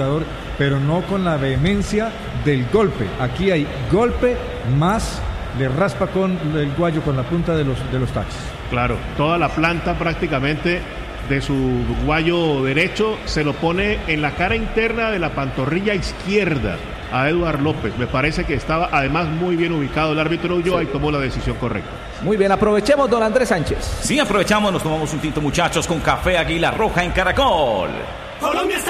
jugador, pero no con la vehemencia del golpe. Aquí hay golpe más le raspa con el guayo, con la punta de los taches. Claro, toda la planta prácticamente de su guayo derecho se lo pone en la cara interna de la pantorrilla izquierda a Eduard López. Me parece que estaba además muy bien ubicado el árbitro Ulloa y tomó la decisión correcta. Muy bien, aprovechemos, don Andrés Sánchez. Sí, aprovechamos, nos tomamos un tinto, muchachos, con Café Águila Roja en Caracol. Colombia está